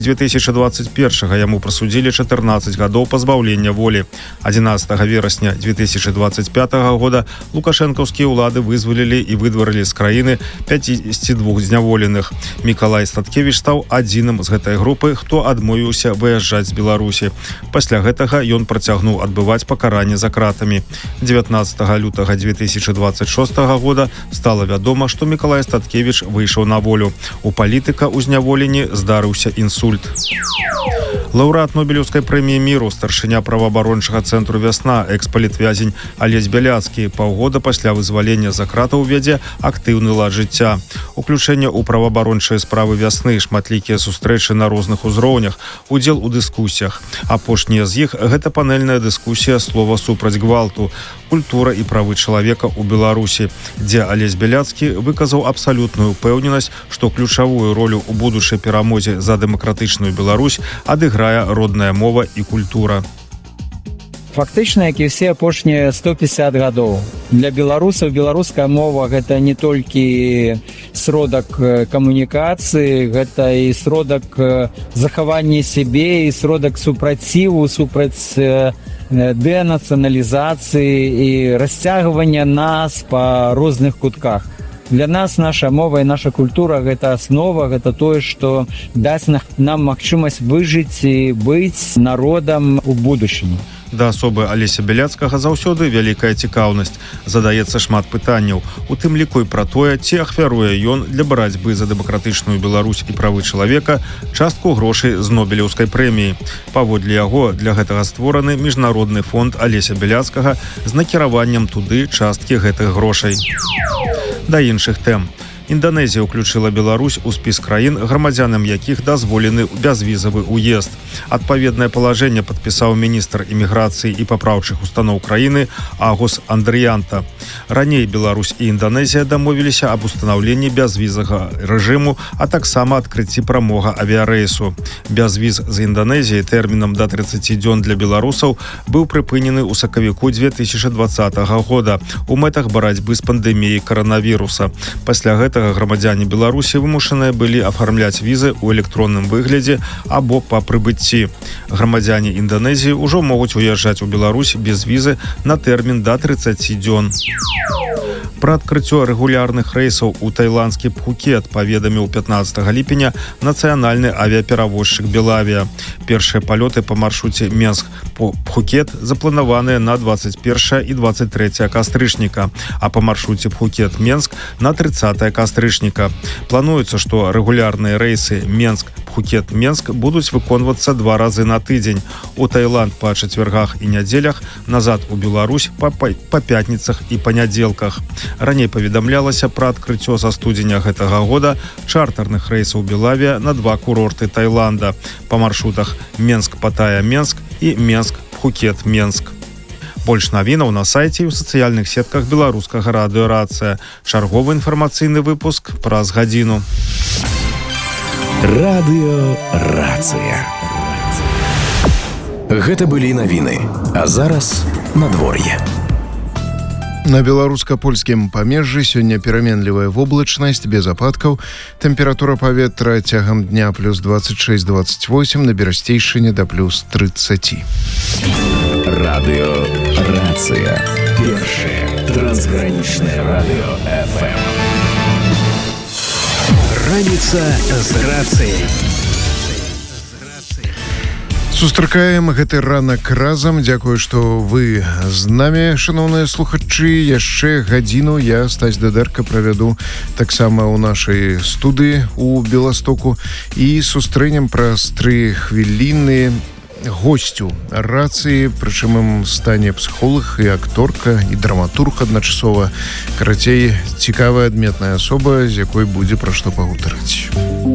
2021 яму прысудзілі 14 гадоў пазбаўлення волі. 11 верасня 2025 года лукашэнкаўскія ўлады вызвалілі і выдварылі з краіны 52 зняволеных. Мікалай Статкевіч стаў адзіным з гэтай групы, хто адмовіўся выязджаць з Беларусі. Пасля гэтага ён працягнуў адбываць пакаранне за кратамі. 19 лютага 2026 года стала вядома, што Мікалай Статкевіч выйшаў на волю. У палітыка ў зняволенні здарыўся інсульт. Лаўрэат Нобелеўскай прэміі міру, старшыня праваабарончага цэнтру «Вясна», экс-палітвязень Алесь Бяляцкі паўгода пасля вызвалення за кратаў вядзе актыўны лад жыцця. Уключэнне ў праваабарончыя справы «Вясны», шматлікія сустрэчы на розных узроўнях, удзел у дыскусіях. Апошнія з іх – гэта панельная дыскусія «Слова супраць гвалту. Культура і правы чалавека ў Беларусі», дзе Алесь Бяляцкі выказаў абсалютную ўпэўненасць, што ключавую ролю ў будучай перамозе за дэмакратычную Беларусь адыграе родная мова і культура. Фактычна, як і ўсе апошнія 150 гадоў. Для беларусаў беларуская мова – гэта не толькі сродак камунікацыі, гэта і сродак захавання сябе, і сродак супраціву, супраць дэнацыяналізацыі і расцягвання нас па розных кутках. Для нас наша мова і наша культура – гэта аснова, гэта тое, што дасць нам магчымасць выжыць і быць народам у будучыні. Да асобы Алеся Бяляцкага заўсёды вялікая цікаўнасць. Задаецца шмат пытанняў, у тым ліку і пра тое, ці ахвяруе ён для барацьбы за дэмакратычную Беларусь і правы чалавека частку грошай з Нобелеўскай прэміі. Паводле яго, для гэтага створаны міжнародны фонд Алеся Бяляцкага з накіраваннем туды часткі гэтых грошай. Да іншых тэм. Інданезія ўключыла Беларусь у спіс краін, грамадзянам якіх дазволены бязвізавы ўезд. Адпаведнае палажэнне падпісаў міністр іміграцыі і папраўчых устаноў краіны Агус Андрыянта. Раней Беларусь і Інданезія дамовіліся аб устанаўленні бязвізага рэжыму, а таксама адкрыцці прамога авіярэйсу. Бязвіз з Інданезіяй тэрмінам да 30 дзён для беларусаў быў прыпынены ў сакавіку 2020 года у мэтах барацьбы з пандэміяй каранавіруса. Пасля гэтага грамадзяне Беларусі вымушаныя былі афармляць візы ў электронным выглядзе або па прыбыцці. Грамадзяне Інданезіі ўжо могуць уязджаць у Беларусь без візы на тэрмін да 30 дзён. Пра адкрыццё рэгулярных рэйсаў у тайландскі Пхукет паведаміў 15 ліпеня нацыянальны авіаперавозчык Белавія. Першыя палёты па маршруце Менск-Пхукет запланаваныя на 21 і 23 кастрычніка, а па маршруце Пхукет-Менск на 30 кастрычніка. Плануецца, што рэгулярныя рэйсы Менск-Пхукет-Менск будуць выконвацца 2 разы на тыдзень. У Таіланд па чацвяргах і нядзелях, назад у Беларусь па пятніцах і панядзелках. Раней паведамлялася пра адкрыццё са студзеня гэтага года чартарных рэйсаў Белавія на 2 курорты Таіланда па маршрутах Менск-Паттайя-Менск і Менск-Пхукет-Менск. Больш навінаў на сайце і ў сацыяльных сетках беларускага радыё «Рацыя». Чарговы інфармацыйны выпуск праз гадзіну. Радыё «Рацыя». Гэта былі навіны, а зараз надвор'е. На беларуска-польскім памежжы сёння пераменлівая воблачнасць без ападкаў. Тэмпература паветра цягам дня плюс 26-28, на берасцейшыне да плюс 30. Радыё «Рацыя». Першае трансгранічнае радыё ФМ. Раніца з рацыяй. Сустракаем гэты ранак разам. Дзякую, што вы з намі, шаноўныя слухачы. Яшчэ гадзіну я, Стась Дэдэрка, правяду таксама ў нашай студыі у Беластоку і сустрэнем праз 3 хвіліны госцю рацыі, прычым ім стане псіхолог і акторка і драматург адначасова. Карацей, цікавая адметная асоба, з якой будзе пра што пагутарыць.